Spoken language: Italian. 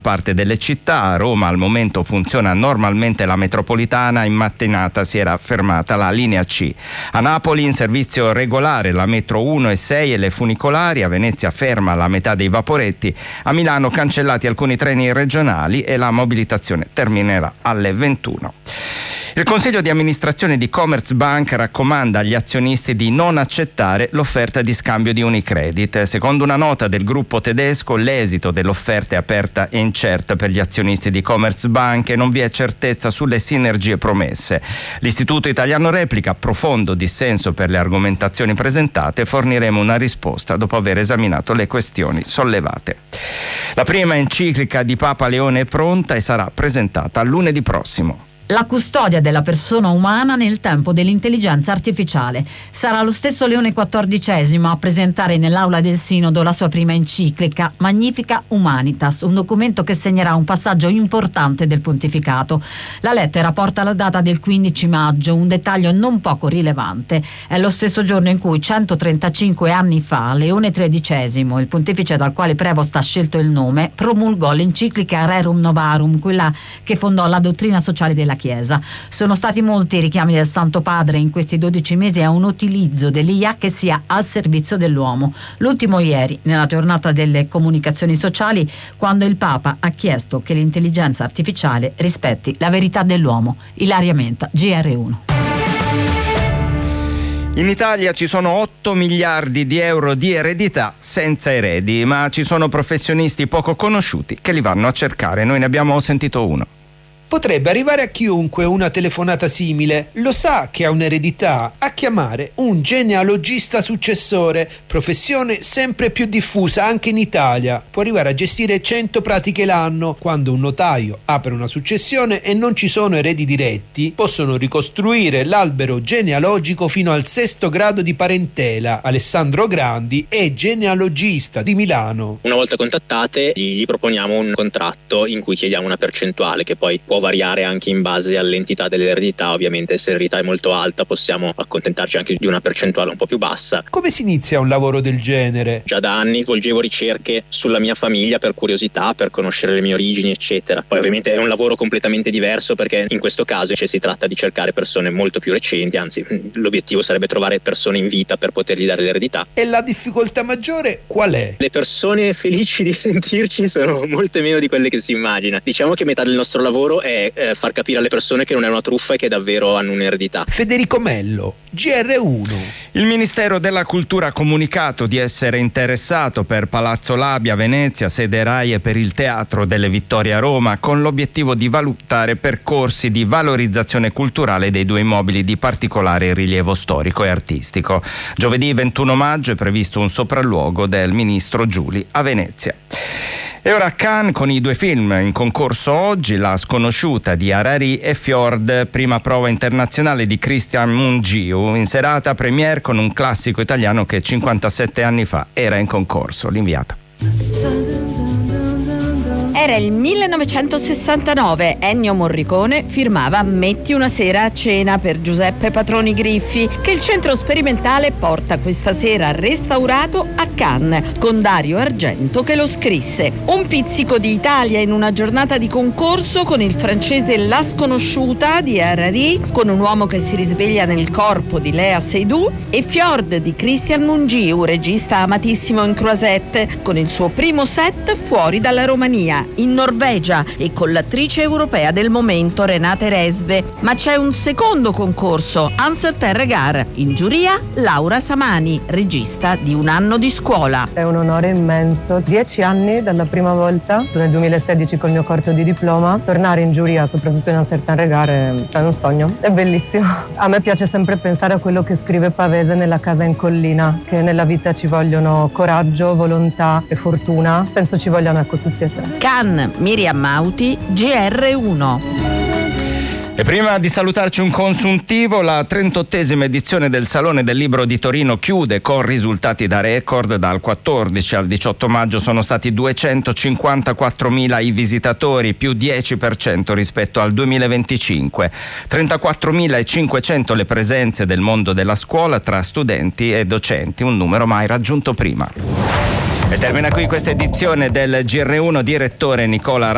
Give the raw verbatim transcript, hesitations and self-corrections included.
parte delle città. A Roma al momento funziona normalmente la metropolitana, in mattinata si era fermata la linea C. A Napoli in servizio regolare la metro uno e sei e le funicolari, a Venezia ferma la metà dei vaporetti, a Milano cancellati alcuni treni regionali e la mobilitazione terminerà alle ventuno. Il Consiglio di amministrazione di Commerzbank raccomanda agli azionisti di non accettare l'offerta di scambio di Unicredit. Secondo una nota del gruppo tedesco, l'esito dell'offerta è aperta e incerta per gli azionisti di Commerzbank e non vi è certezza sulle sinergie promesse. L'Istituto Italiano replica: profondo dissenso per le argomentazioni presentate, forniremo una risposta dopo aver esaminato le questioni sollevate. La prima enciclica di Papa Leone è pronta e sarà presentata lunedì prossimo. La custodia della persona umana nel tempo dell'intelligenza artificiale. Sarà lo stesso Leone quattordicesimo a presentare nell'aula del Sinodo la sua prima enciclica, Magnificat Humanitas, un documento che segnerà un passaggio importante del pontificato. La lettera porta la data del quindici maggio, un dettaglio non poco rilevante. È lo stesso giorno in cui centotrentacinque anni fa Leone tredicesimo, il pontefice dal quale Prevost ha scelto il nome, promulgò l'enciclica Rerum Novarum, quella che fondò la dottrina sociale della Chiesa. Sono stati molti i richiami del Santo Padre in questi dodici mesi a un utilizzo dell'I A che sia al servizio dell'uomo. L'ultimo ieri, nella giornata delle comunicazioni sociali, quando il Papa ha chiesto che l'intelligenza artificiale rispetti la verità dell'uomo. Ilaria Menta, G R uno. In Italia ci sono otto miliardi di euro di eredità senza eredi, ma ci sono professionisti poco conosciuti che li vanno a cercare. Noi ne abbiamo sentito uno. Potrebbe arrivare a chiunque una telefonata simile. Lo sa che ha un'eredità? A chiamare un genealogista successore, professione sempre più diffusa anche in Italia. Può arrivare a gestire cento pratiche l'anno. Quando un notaio apre una successione e non ci sono eredi diretti, possono ricostruire l'albero genealogico fino al sesto grado di parentela. Alessandro Grandi è genealogista di Milano. Una volta contattate gli, gli proponiamo un contratto in cui chiediamo una percentuale che poi può variare anche in base all'entità dell'eredità. Ovviamente se l'eredità è molto alta possiamo accontentarci anche di una percentuale un po' più bassa. Come si inizia un lavoro del genere? Già da anni svolgevo ricerche sulla mia famiglia per curiosità, per conoscere le mie origini eccetera. Poi ovviamente è un lavoro completamente diverso perché in questo caso cioè, si tratta di cercare persone molto più recenti, anzi l'obiettivo sarebbe trovare persone in vita per potergli dare l'eredità. E la difficoltà maggiore qual è? Le persone felici di sentirci sono molte meno di quelle che si immagina. Diciamo che metà del nostro lavoro è Eh, far capire alle persone che non è una truffa e che davvero hanno un'eredità. Federico Mello, G R uno. Il Ministero della Cultura ha comunicato di essere interessato per Palazzo Labia, Venezia, sede RAI, e per il Teatro delle Vittorie a Roma, con l'obiettivo di valutare percorsi di valorizzazione culturale dei due immobili di particolare rilievo storico e artistico. Giovedì ventuno maggio è previsto un sopralluogo del ministro Giuli a Venezia. E ora a Cannes con i due film in concorso oggi, La sconosciuta di Harari e Fjord, prima prova internazionale di Christian Mungiu, in serata premiere con un classico italiano che cinquantasette anni fa era in concorso. L'inviata. Era il millenovecentosessantanove, Ennio Morricone firmava Metti una sera a cena per Giuseppe Patroni Griffi, che il centro sperimentale porta questa sera restaurato a Cannes, con Dario Argento che lo scrisse. Un pizzico di Italia in una giornata di concorso con il francese La sconosciuta di Harari, con un uomo che si risveglia nel corpo di Léa Seydoux, e Fjord di Christian Mungiu, regista amatissimo in Croisette, con il suo primo set fuori dalla Romania, in Norvegia, e con l'attrice europea del momento Renate Resve. Ma c'è un secondo concorso, Un certain regard. In giuria Laura Samani, regista di Un anno di scuola. È un onore immenso. Dieci anni dalla prima volta, nel duemilasedici col mio corto di diploma, tornare in giuria, soprattutto in Un certain regard, è un sogno. È bellissimo. A me piace sempre pensare a quello che scrive Pavese nella Casa in collina, che nella vita ci vogliono coraggio, volontà e fortuna. Penso ci vogliano, ecco, tutti e tre. Cannes, Miriam Mauti, G R uno. E prima di salutarci un consuntivo, la trentottesima edizione del Salone del Libro di Torino chiude con risultati da record. Dal quattordici al diciotto maggio sono stati duecentocinquantaquattromila i visitatori, più dieci per cento rispetto al duemilaventicinque. trentaquattromilacinquecento le presenze del mondo della scuola tra studenti e docenti, un numero mai raggiunto prima. E termina qui questa edizione del G R uno, direttore Nicola